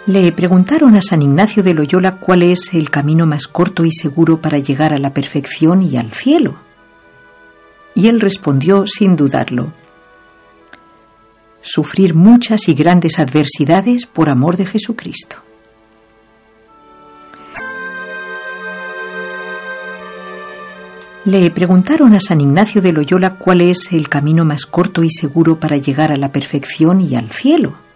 Le preguntaron a San Ignacio de Loyola cuál es el camino más corto y seguro para llegar a la perfección y al cielo. Y él respondió sin dudarlo: sufrir muchas y grandes adversidades por amor de Jesucristo. Le preguntaron a San Ignacio de Loyola cuál es el camino más corto y seguro para llegar a la perfección y al cielo.